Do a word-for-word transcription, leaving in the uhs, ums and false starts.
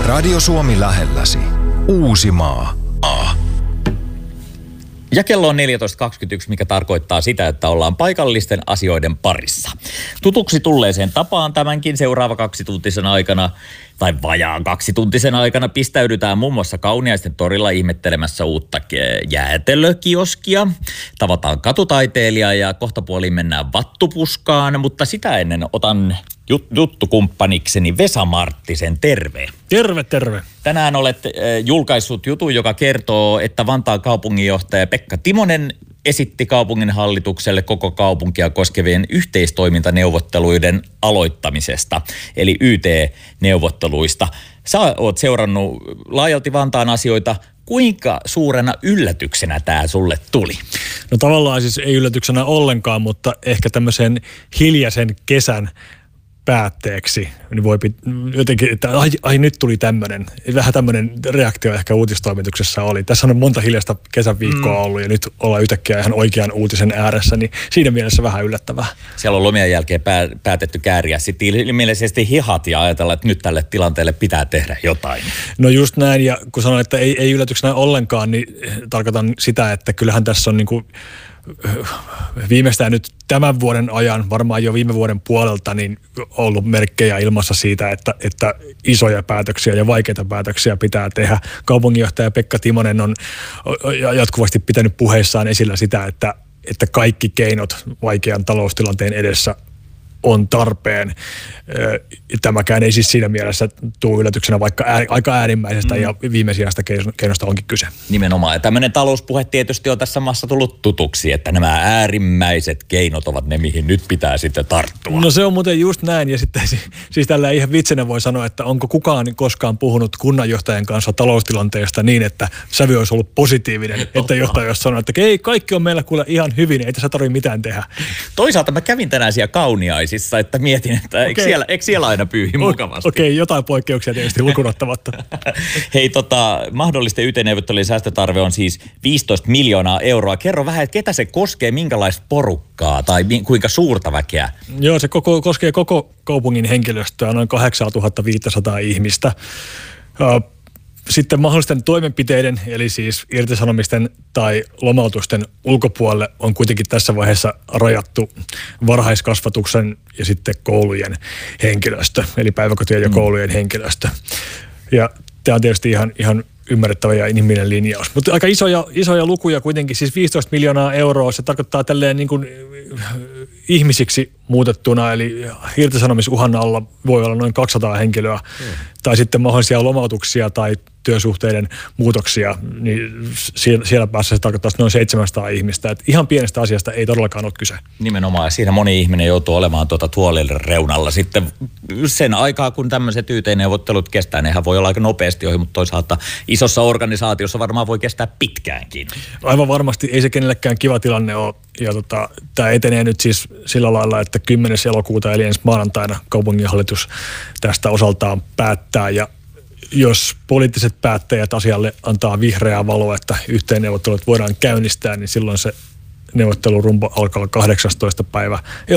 Radio Suomi lähelläsi. Uusimaa. A. Ja kello on neljätoista kaksikymmentäyksi, mikä tarkoittaa sitä, että ollaan paikallisten asioiden parissa. Tutuksi tulleeseen tapaan tämänkin seuraava kaksituntisen aikana, tai vajaan kaksituntisen aikana, pistäydytään muun muassa Kauniaisten torilla ihmettelemässä uutta jäätelökioskia. Tavataan katutaiteilijaa ja kohtapuoliin mennään vattupuskaan, mutta sitä ennen otan jut- juttukumppanikseni Vesa Marttisen. Terve. Terve, terve. Tänään olet äh, julkaissut jutun, joka kertoo, että Vantaan kaupunginjohtaja Pekka Timonen esitti kaupunginhallitukselle koko kaupunkia koskevien yhteistoimintaneuvotteluiden aloittamisesta, eli Y T-neuvotteluista. Sä oot seurannut laajalti Vantaan asioita. Kuinka suurena yllätyksenä tämä sulle tuli? No tavallaan siis ei yllätyksenä ollenkaan, mutta ehkä tämmöisen hiljaisen kesän päätteeksi, niin voi pit- jotenkin, että ai, ai nyt tuli tämmöinen, vähän tämmöinen reaktio ehkä uutistoimituksessa oli. Tässä on monta hiljaista kesän viikkoa ollut ja nyt ollaan yhtäkkiä ihan oikean uutisen ääressä, niin siinä mielessä vähän yllättävää. Siellä on lomien jälkeen pää, päätetty kääriä sitten ilmeisesti hihat ja ajatella, että nyt tälle tilanteelle pitää tehdä jotain. No just näin, ja kun sanoin, että ei, ei yllätyksenä ollenkaan, niin tarkoitan sitä, että kyllähän tässä on niin kuin viimeistään nyt tämän vuoden ajan, varmaan jo viime vuoden puolelta, niin ollut merkkejä ilmassa siitä, että, että isoja päätöksiä ja vaikeita päätöksiä pitää tehdä. Kaupunginjohtaja Pekka Timonen on jatkuvasti pitänyt puheissaan esillä sitä, että, että kaikki keinot vaikean taloustilanteen edessä on tarpeen. Tämäkään ei siis siinä mielessä tule yllätyksenä, vaikka ää, aika äärimmäisestä mm. ja viimesijaista keinosta onkin kyse. Nimenomaan. Ja tämmöinen talouspuhe tietysti on tässä maassa tullut tutuksi, että nämä äärimmäiset keinot ovat ne, mihin nyt pitää sitten tarttua. No se on muuten just näin. Ja sitten siis tällä ihan vitsenä voi sanoa, että onko kukaan koskaan puhunut kunnanjohtajan kanssa taloustilanteesta niin, että sävy olisi ollut positiivinen, että johtaja olisi sanonut, että ei, kaikki on meillä kuule ihan hyvin, ei tässä tarvitse mitään tehdä. Toisaalta mä kävin tänään siellä Kauniaisissa, että mietin, että eikö, okay. siellä, eikö siellä aina pyyhi o- mukavasti? Okei, okay, jotain poikkeuksia tietysti lukunottamatta. Hei, tota, mahdollisten Y T-neuvottelujen säästötarve on siis viisitoista miljoonaa euroa. Kerro vähän, että ketä se koskee, minkälaista porukkaa tai mi- kuinka suurta väkeä? Joo, se koko, koskee koko kaupungin henkilöstöä, noin kahdeksantuhattaviisisataa ihmistä. Sitten mahdollisten toimenpiteiden, eli siis irtisanomisten tai lomautusten ulkopuolelle on kuitenkin tässä vaiheessa rajattu varhaiskasvatuksen ja sitten koulujen henkilöstö, eli päiväkotien ja koulujen henkilöstö. Ja tämä on tietysti ihan, ihan ymmärrettävä ja inhimillinen linjaus. Mutta aika isoja, isoja lukuja kuitenkin, siis viisitoista miljoonaa euroa, se tarkoittaa tälleen niin kuin ihmisiksi muutettuna, eli irtisanomisuhan alla voi olla noin kaksisataa henkilöä, mm. tai sitten mahdollisia lomautuksia tai työsuhteiden muutoksia, niin siellä päässä se tarkoittaa noin seitsemänsataa ihmistä. Et ihan pienestä asiasta ei todellakaan ole kyse. Nimenomaan, ja siinä moni ihminen joutuu olemaan tuota tuolille reunalla sitten sen aikaa, kun tämmöiset Y T-neuvottelut kestää. Nehän voi olla aika nopeasti ohi, mutta toisaalta isossa organisaatiossa varmaan voi kestää pitkäänkin. Aivan varmasti ei se kenellekään kiva tilanne ole. Ja tota, tämä etenee nyt siis sillä lailla, että kymmenes elokuuta eli ensi maanantaina kaupunginhallitus tästä osaltaan päättää. Ja jos poliittiset päättäjät asialle antaa vihreää valoa, että yhteenneuvottelut voidaan käynnistää, niin silloin se neuvottelurumbo alkaa kahdeksastoista päivä